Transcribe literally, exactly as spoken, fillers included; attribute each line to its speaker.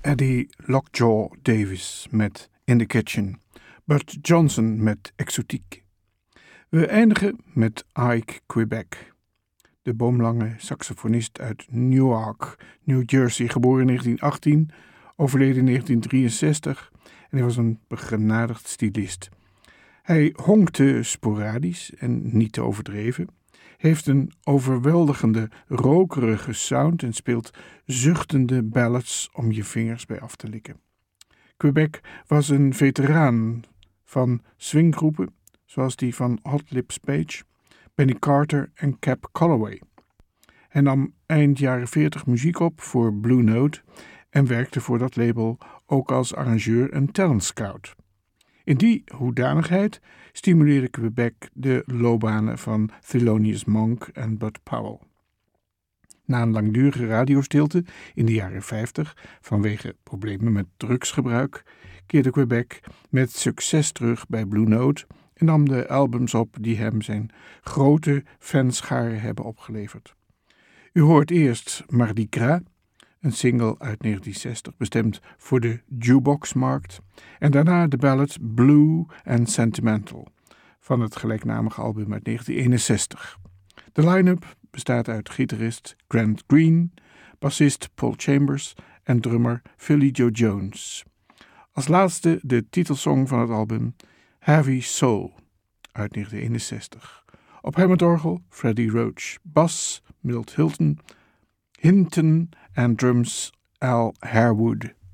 Speaker 1: Eddie Lockjaw Davis met In the Kitchen, Bud Johnson met Exotiek. We eindigen met Ike Quebec, de boomlange saxofonist uit Newark, New Jersey, geboren in negentien achttien, overleden in negentien drieënzestig en hij was een begenadigd stylist. Hij honkte sporadisch en niet te overdreven, heeft een overweldigende rokerige sound en speelt zuchtende ballads om je vingers bij af te likken. Quebec was een veteraan van swinggroepen zoals die van Hot Lips Page, Benny Carter en Cab Calloway. Hij nam eind jaren veertig muziek op voor Blue Note en werkte voor dat label ook als arrangeur en talent scout. In die hoedanigheid stimuleerde Quebec de loopbanen van Thelonious Monk en Bud Powell. Na een langdurige radiostilte in de jaren vijftig vanwege problemen met drugsgebruik keerde Quebec met succes terug bij Blue Note en nam de albums op die hem zijn grote fanscharen hebben opgeleverd. U hoort eerst Mardi Gras, een single uit negentien zestig bestemd voor de jukeboxmarkt, en daarna de ballad Blue and Sentimental van het gelijknamige album uit negentien eenenzestig. De line-up bestaat uit gitarist Grant Green, bassist Paul Chambers en drummer Philly Joe Jones. Als laatste de titelsong van het album Heavy Soul uit negentien eenenzestig. Op Hammondorgel Freddie Roach, bas Milt Hilton, Hinton en drums Al Harewood.